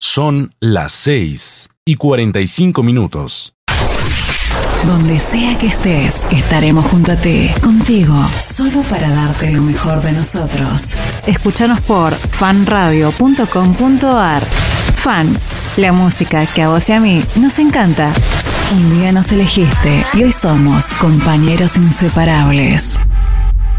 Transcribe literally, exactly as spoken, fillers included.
Son las seis y cuarenta y cinco minutos. Donde sea que estés, estaremos junto a ti, contigo, solo para darte lo mejor de nosotros. Escúchanos por fan radio punto com punto a r. Fan, la música que a vos y a mí nos encanta. Un día nos elegiste y hoy somos compañeros inseparables.